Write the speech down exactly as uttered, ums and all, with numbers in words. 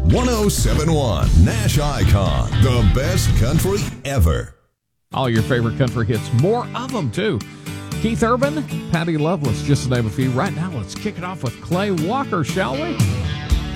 one oh seven point one Nash Icon, the best country ever. All your favorite country hits, more of them too. Keith Urban, Patty Loveless, just to name a few. Right now, let's kick it off with Clay Walker, shall we?